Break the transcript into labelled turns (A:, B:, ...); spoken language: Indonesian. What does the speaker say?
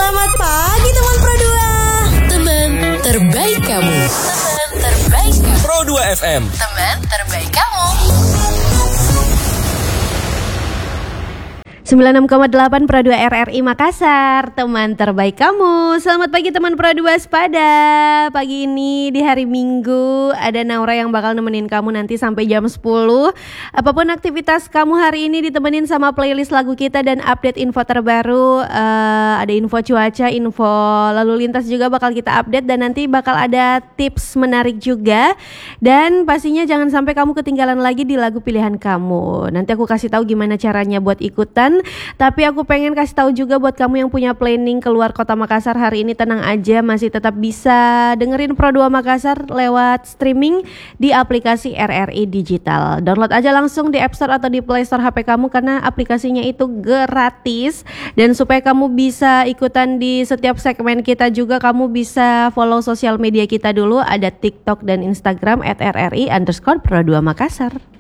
A: Selamat pagi teman Pro 2.
B: Teman terbaik kamu. Teman terbaik kamu.
C: Pro 2 FM.
B: Teman terbaik kamu.
D: 96,8 Pro 2 RRI Makassar, teman terbaik kamu. Selamat pagi teman Pro 2 Sepada. Pagi ini di hari Minggu ada Naura yang bakal nemenin kamu nanti sampai jam 10. Apapun aktivitas kamu hari ini ditemenin sama playlist lagu kita dan update info terbaru. Ada info cuaca, info lalu lintas juga bakal kita update. Dan nanti bakal ada tips menarik juga. Dan pastinya jangan sampai kamu ketinggalan lagi di lagu pilihan kamu. Nanti aku kasih tahu gimana caranya buat ikutan. Tapi aku pengen kasih tahu juga buat kamu yang punya planning keluar kota Makassar hari ini, tenang aja, masih tetap bisa dengerin Pro 2 Makassar lewat streaming di aplikasi RRI Digital. Download aja langsung di App Store atau di Play Store HP kamu karena aplikasinya itu gratis. Dan supaya kamu bisa ikutan di setiap segmen kita juga, kamu bisa follow sosial media kita dulu, ada TikTok dan Instagram @RRI_Pro 2 Makassar.